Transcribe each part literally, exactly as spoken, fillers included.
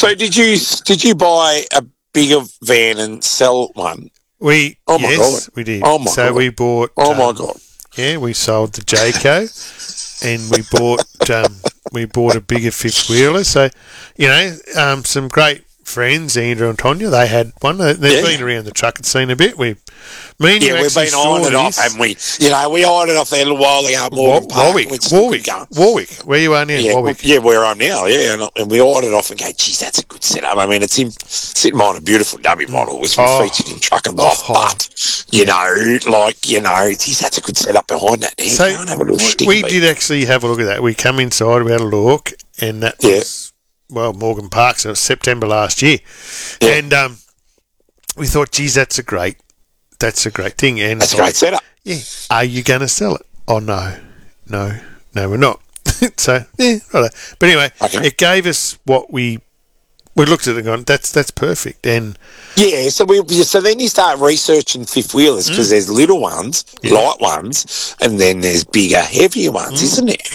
So did you did you buy a bigger van and sell one? We oh my yes, God. we did. Oh my so God. we bought. Oh um, my God. Yeah, we sold the Jayco, and we bought um, we bought a bigger fifth wheeler. So, you know, um, some great friends, Andrew and Tonya, they had one. They- They've Yeah. been around the trucking scene a bit. We, me and you Yeah, we've actually been saw on and off, this. haven't we? You know, we ironed it off there a little while ago at Wa- Morgan Park. Warwick, We're still Warwick, going. Warwick, where you are now, Yeah, Warwick. yeah, where I'm now, yeah, and, and we ironed it off and go, geez, that's a good setup. I mean, it's him sitting behind a beautiful W model, which we Oh. featured in Truck and Life, Oh. but, you know, like, you know, geez, that's a good setup behind that. There. So Go and have a little stick we beat. did actually have a look at that. We come inside, we had a look, and that Yeah. was, well, Morgan Park, so it was September last year. Yeah. And um, we thought, geez, that's a great, that's a great thing. And That's a great setup. yeah, are you going to sell it? Oh, no, no, no, we're not. So, yeah, right. But anyway, Okay. it gave us what we, we looked at it and gone, that's, that's perfect. And Yeah, so we so then you start researching fifth wheelers because there's little ones, Yeah. light ones, and then there's bigger, heavier ones, isn't there?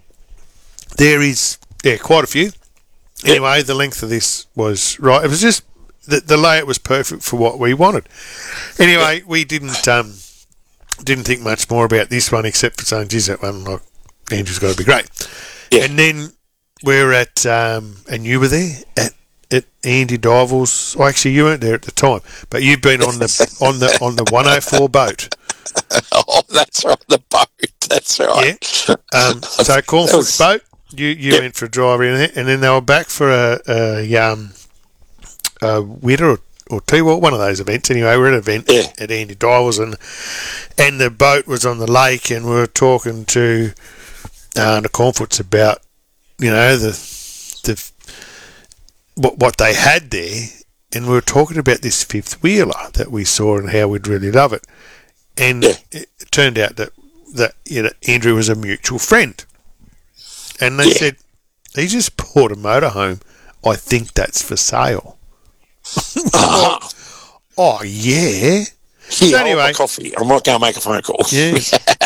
there is, yeah, quite a few. Anyway, the length of this was right. It was just, the, the layout was perfect for what we wanted. Anyway, we didn't um, didn't think much more about this one except for saying, geez, that one, like, Andrew's got to be great. Yeah. And then we're at, um, and you were there at, at Andy Dival's. Oh, actually, you weren't there at the time, but you've been on the on the on the one oh four boat. Oh, that's right, the boat. That's right. Yeah. Um, so Cornfort's That was- boat. You you Yep. went for a drive in there, and then they were back for a, a um a winter or, or two, well, one of those events. Anyway, we're at an event Yeah. at Andy Dival's, and and the boat was on the lake, and we were talking to uh, the Cornforts about, you know, the the what what they had there, and we were talking about this fifth wheeler that we saw and how we'd really love it, and Yeah. it turned out that that you know Andrew was a mutual friend, and they Yeah. said he just bought a motorhome. I think that's for sale. Uh-huh. Oh yeah. Yeah, anyway- anyway, coffee. I'm not going to make a phone call. Yeah.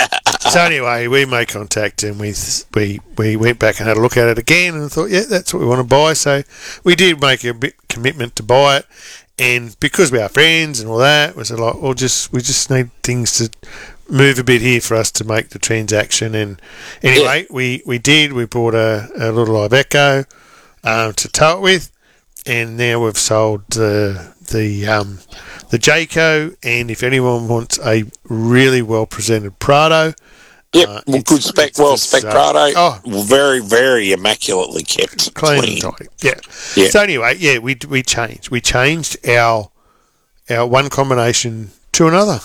So anyway, we made contact and we we we went back and had a look at it again and thought, yeah, that's what we want to buy. So we did make a bit commitment to buy it, and because we are friends and all that, we said, like, well, just we just need things to move a bit here for us to make the transaction. And anyway, we, we did. We bought a, a little Iveco um, to tow it with, and now we've sold the the um, the Jayco. And if anyone wants a really well presented Prado. Yep, Uh, well, it's- good spec, it's well just, spec uh, Prado. oh. Very, very immaculately kept. Clean, Clean. and tidy. Yeah. Yeah. So anyway, yeah, we we changed. We changed our our one combination to another,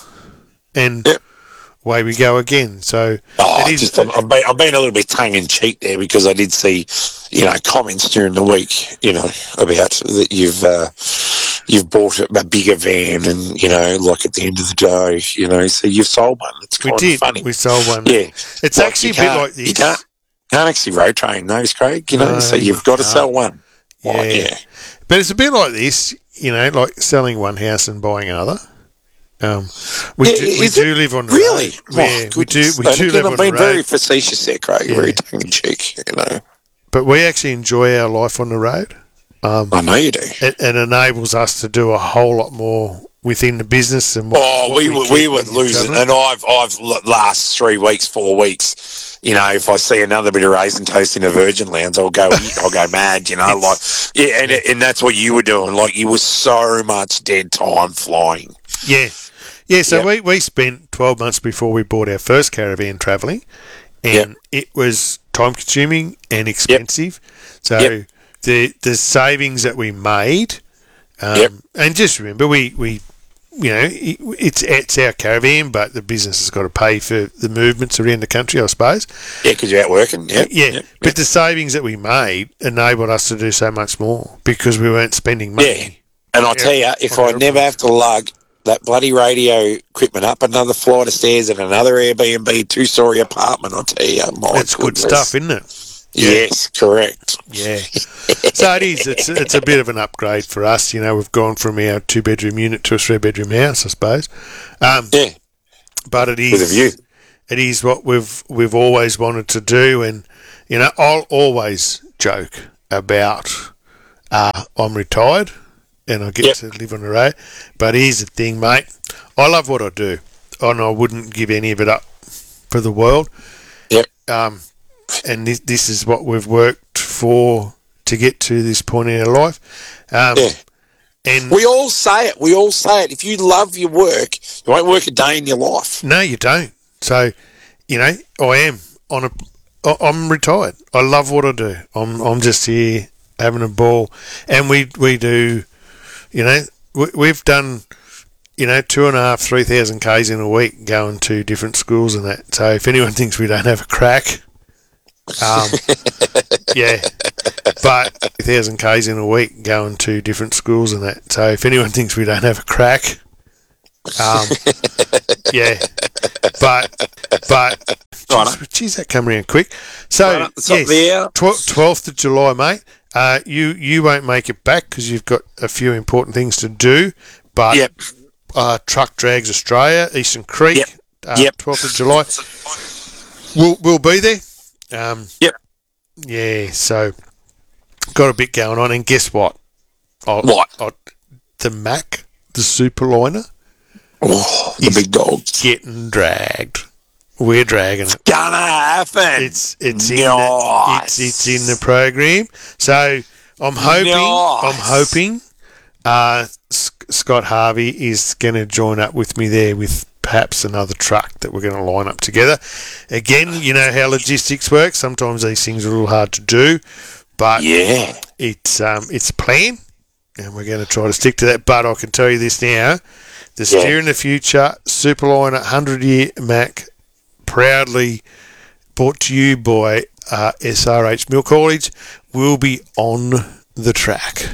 and Yep. away we go again. So Oh, it is. just, I'm, I'm, being, I'm being a little bit tongue-in-cheek there because I did see, you know, comments during the week, you know, about that you've uh, you've bought a, a bigger van and, you know, like at the end of the day, you know, so you've sold one. It's we kind did. of funny. We sold one. Yeah. It's Like, actually you a bit can't- like this. You can't, can't actually road train those, Craig, you know, No, so you've got to you sell can't. one. Yeah. Like, yeah. But it's a bit like this, you know, like selling one house and buying another. Um, we Yeah, do, we is it do live on the Really? road. Oh, Yeah, we do. goodness. We And do again, live I'm on the being road. very facetious there, Craig, Yeah. very tongue-in-cheek, you know. But we actually enjoy our life on the road. Um, I know you do. it, it enables us to do a whole lot more within the business and what, Oh, what we were keep we were with each losing, other. and I've I've l- last three weeks, four weeks. You know, if I see another bit of raisin toast in a Virgin Lounge, I'll go I'll go mad. You know, like yeah, and and that's what you were doing. Like you were so much dead time flying. Yeah, yeah. So Yep. we, we spent twelve months before we bought our first caravan travelling, and it was time consuming and expensive. So Yep. the the savings that we made, um, Yep. and just remember we we. You know, it- it's it's our caravan, but the business has got to pay for the movements around the country, I suppose. Yeah, because you're out working. Yep. Yeah, Yep. but the savings that we made enabled us to do so much more because we weren't spending money. Yeah. And I tell you, if I never have to lug that bloody radio equipment up another flight of stairs in another Airbnb two-story apartment, I tell you, my That's good goodness. stuff, isn't it? Yes, correct. Yeah. So it is. It's it's a bit of an upgrade for us. You know, we've gone from our two bedroom unit to a three bedroom house, I suppose. Um, Yeah, but it is with a view. it is what we've we've always wanted to do, and you know, I'll always joke about uh, I'm retired and I get Yep. to live on the road. But here's the thing, mate. I love what I do, and I wouldn't give any of it up for the world. Yep. Um, and this, this is what we've worked for to get to this point in our life. Um, Yeah. And We all say it. We all say it. If you love your work, you won't work a day in your life. no, you don't. So, you know, I am on a. I- I'm retired. I love what I do. I'm I'm just here having a ball, and we we do, you know, we, we've done, you know, two and a half, three thousand k's in a week going to different schools and that. So if anyone thinks we don't have a crack, um, yeah, but three thousand k's in a week going to different schools and that. So if anyone thinks we don't have a crack, um, yeah, but but Righto. geez, that come around quick. So Right up the top yes, there. twelfth of July, mate. Uh, you you won't make it back because you've got a few important things to do. But Yep. uh, Truck Drags Australia, Eastern Creek, Yep. uh, Yep. twelfth of July. We'll we'll be there. Um, Yep. yeah, so got a bit going on, and guess what? I, What? I, the Mac, the Superliner, Oh, the He's- big dog. getting dragged. We're dragging it. Gonna happen. It's it's in the, Nice. it's it's in the program. So I'm hoping Nice. I'm hoping uh, S- Scott Harvey is going to join up with me there with perhaps another truck that we're going to line up together. Again, you know how logistics work. Sometimes these things are a little hard to do, but Yeah. it's um it's a plan, and we're going to try to stick to that. But I can tell you this now: the Steer in the Future Superliner one hundred year Mac, proudly brought to you by uh, S R H Milk Haulage, will be on the track.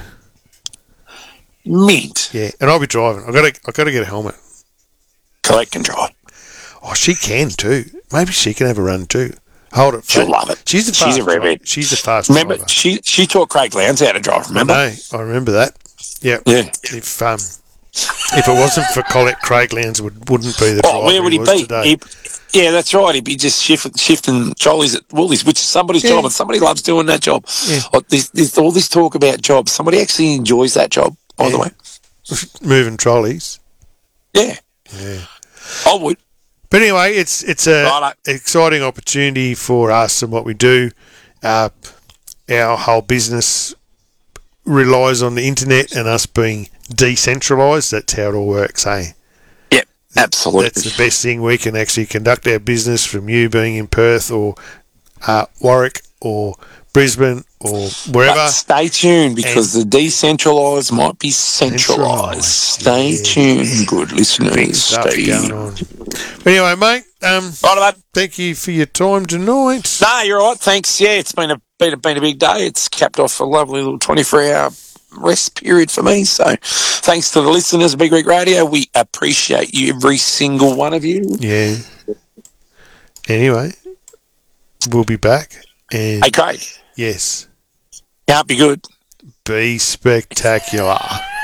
Mint. Yeah, and I'll be driving. I got to I got to get a helmet. Collect and drive. Oh, she can too. Maybe she can have a run too. Hold it. She'll Fred. love it. She's a She's fast a redhead. driver. She's a fast Remember, driver. she she taught Craig Lowndes how to drive, remember? I know. I remember that. Yeah. Yeah. If um if it wasn't for Colette, Craig Lowndes would wouldn't be the driver Oh, where would he was be? today. He, yeah, that's right. He'd be just shift, shifting trolleys at Woolies, which is somebody's Yeah. job, and somebody loves doing that job. Yeah. Oh, there's, there's all this talk about jobs. Somebody actually enjoys that job, by the Yeah. way. Moving trolleys. Yeah. Yeah. I would. But anyway, it's it's a Righto. exciting opportunity for us and what we do. Uh, our whole business relies on the internet and us being decentralised. That's how it all works, eh? Yeah, absolutely. That's the best thing. We can actually conduct our business from you being in Perth or uh, Warwick or Brisbane or wherever. But stay tuned, because the decentralised might be centralised. Stay Yeah. tuned, good listeners. Stuff Stay. going on. Anyway, mate, um, Right, mate. thank you for your time tonight. No, you're all right. Thanks. Yeah, it's been a been a, been a big day. It's capped off a lovely little twenty-four hour rest period for me. So, thanks to the listeners of Big Rig Radio. We appreciate you, every single one of you. Yeah. Anyway, we'll be back. And Hey, Craig, yes, can't be good. be spectacular.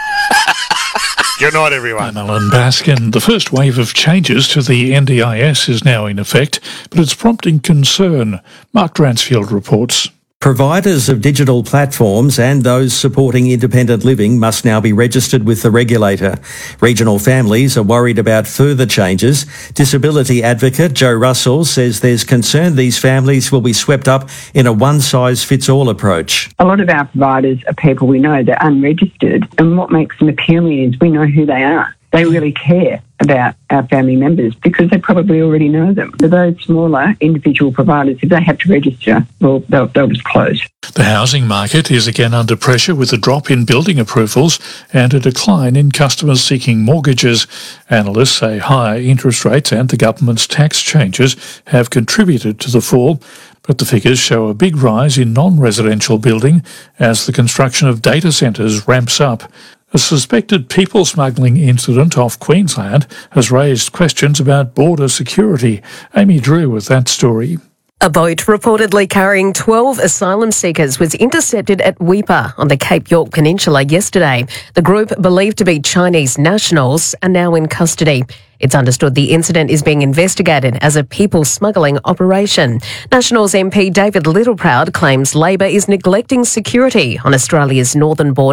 Good night, everyone. I'm Alan Baskin. The first wave of changes to the N D I S is now in effect, but it's prompting concern. Mark Dransfield reports. Providers of digital platforms and those supporting independent living must now be registered with the regulator. Regional families are worried about further changes. Disability advocate Joe Russell says there's concern these families will be swept up in a one-size-fits-all approach. A lot of our providers are people we know, they're unregistered, and what makes them appealing is we know who they are. They really care about our family members because they probably already know them. For those smaller individual providers, if they have to register, well, they'll, they'll just close. The housing market is again under pressure with a drop in building approvals and a decline in customers seeking mortgages. Analysts say higher interest rates and the government's tax changes have contributed to the fall, but the figures show a big rise in non-residential building as the construction of data centres ramps up. A suspected people smuggling incident off Queensland has raised questions about border security. Amy Drew with that story. A boat reportedly carrying twelve asylum seekers was intercepted at Weipa on the Cape York Peninsula yesterday. The group, believed to be Chinese nationals, are now in custody. It's understood the incident is being investigated as a people smuggling operation. Nationals M P David Littleproud claims Labor is neglecting security on Australia's northern border.